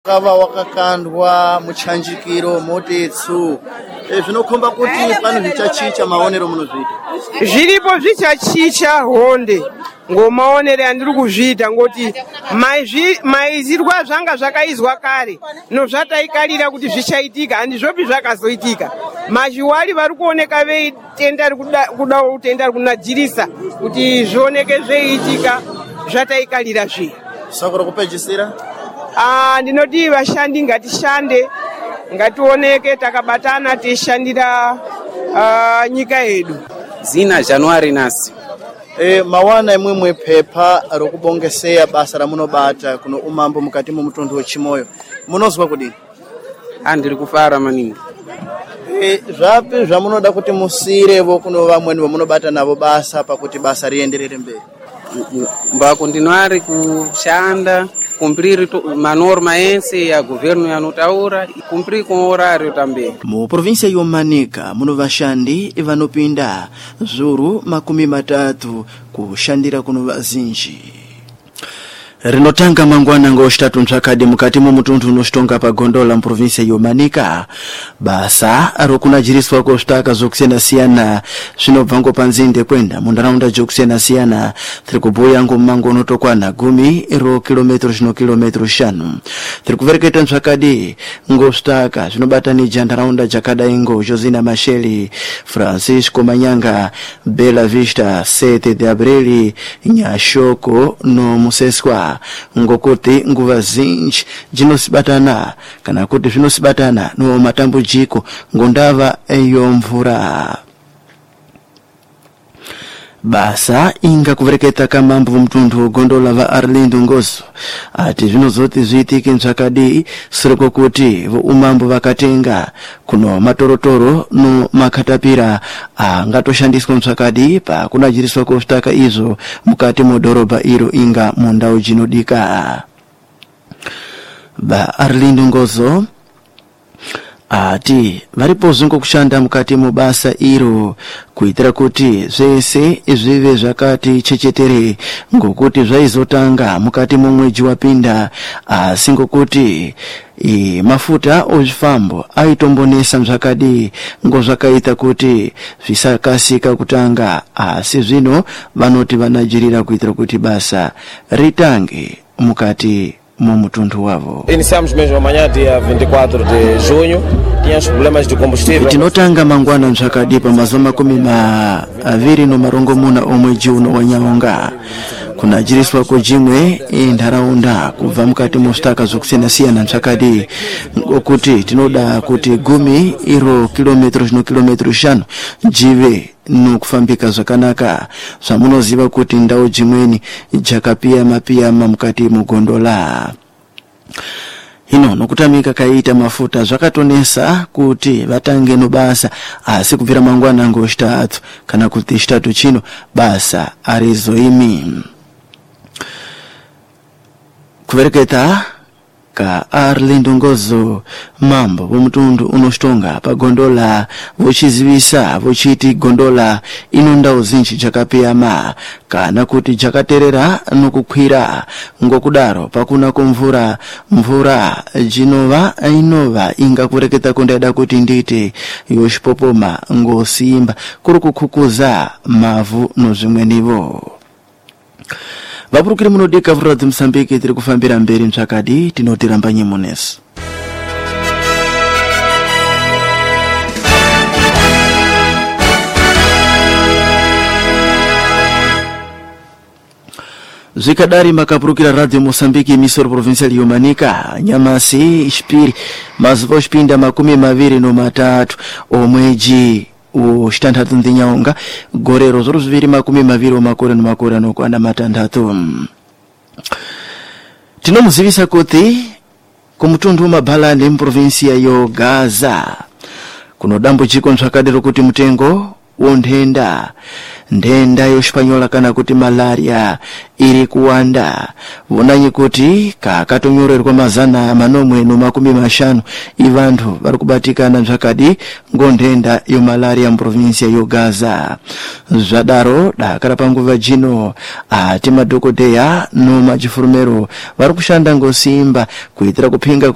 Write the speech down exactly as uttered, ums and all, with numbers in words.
kava wakakandwa muchanjikiro motetsu e, zvinokomba kuti pano zvichachicha maonero munozviita zviripo zvichachicha honde ngomaonere andiri kuzviita ngoti maizirwa zvanga zvakaizwa kare nozvataikarira kuti zvichaitika handizvopi zvakazoitika mazhiwari vari kuoneka veitenda kuda utenda kunadzirisa kuti zvioneke zveiitika zvataikarira zviya soko rokupedzisira ah ndinoti vashandi ngatishande ngationeke takabatana teishandira uh, nyika yedu zina Januari nasi e, mawana imwemwe pepa rokubongeseya basa ramunobata kuno umambo mukati mumutundu wechimoyo munozwa kudini andiri kufara maningi e, zvapi zvamunoda kuti musirevo kuno vamweni vamunobata navo basa pakuti basa rienderere mberi mbako ndinoari kushanda cumprir manorma ense ya governo yanotaura cumprir com horário também. Mu província yomanika muno vashandi vanopinda zuru makumi matatu kushandira kuno vazinji. Rinotanga mangwana ngoshtatu ntsvakade mukati mumutundu unostonga pagondola muprovinsia yomanika basa rokunajiriswa kozvitaka zokusiyana-siyana zvinobva ngopanzinde kwenda munharaunda dzokusiyana-siyana tiri kubhuya ngomumango unotokwana gumi ro kilometro zvino kilometro shanu tiri kuvereketa ntsvakade ngozvitaka zvinobatanija nharaunda dzakadai ngo Josina Masheli, Francisco Manyanga, Bela Vista, sete de abril, Nyashoko no Museswa ngokuti nguva zinji dzinosibatana kana kuti zvinosibatana no matambudziko ngondava eyomvura. Basa inga kuvereketa kamambo mtundu gondola va Arlindo Ngozo ati zvinozoti zviitike ntsvakadi siriko kuti vo umambo vakatenga kuno matorotoro no makatapira angatoshandiswa ntsvakadi pa kunajiriswa kozvitaka izvo mukati modhorobha iro inga mundau dzinodika. Ba Arlindo Ngozo ati varipo zungu kushanda mukati mubasa iro kuitira kuti zvese zvive zvakati chechetere ngokuti zvaizotanga mukati momwedzi wapinda asi ngokuti e, mafuta ozvifambo aitombonesa zvakadi ngozvakaita kuti zvisakasika kutanga asi zvino vanoti vanajirira kuitira kuti basa ritange mukati mumutundu wavo. Iniciamos mesmo amanhã dia vinte e quatro de junho, tínhamos problemas de combustível. Tinotanga mangwana ntsvakadi pa mazuva makumi maviri no marongo muna omwedzi uno wa Nyawonga kunajiriswa kujimwe nharaunda kubva mukati mozvitaka zokusiyana-siyana ntsvakadi ngokuti tinoda kuti gumi iro kilometro zvino kilometro shanu jive nokufambika zvakanaka zvamunoziva kuti ndau dzimweni jakapiyama piyama mukati mugondola. Hino nokutamika kaita mafuta zvakatonesa kuti vatange no basa asi kubvira mangwana ngoshitatu kana kuti shitatu chino basa arizoimi. Kuvereketa ka Arlindo Ngozo mambo vomutundu unostonga pa gondola vochizivisa vochiti gondola inondau zinji jakapiyama kana kuti jakaterera nokukwira ngokudaro pakuna kumvura mvura jinova inova inga kureketa kundada kuti ndite yoshipopoma ngosimba kuri kukukuza mavu nozvimwenivo. Vapurukiri munodika vuradzi Msambiki tiri kufambira mberi ntsvakadi tinotiramba nyemunesi. Zvikadari makapurukira radio Mosambiki emisoro provincial yomanika nyamasi shpiri mazuva shpinda makumi maviri no matatu omwedzi ushitandatu ndinyawonga gorero zoro zviviri makumi maviri omakore nomakore anokwana matandatu. Tinomuzivisa kuti kumutundu wemabhalani muprovinsia yo Gaza kuno dambudziko ntsvakadero kuti mutengo wondhenda ndenda yoshipanyola kana kuti malaria iri kuwanda vonanyi kuti kakatonyorerwa mazana manomwe no makumi mashanu ivantu vari kubatikana ntsvakadi ngondhenda yo malaria muprovinsia yo Gaza. Zvadaro dakara panguva jino ati madhokodheya no machifurumero vari kushanda ngosimba kuitira kupinga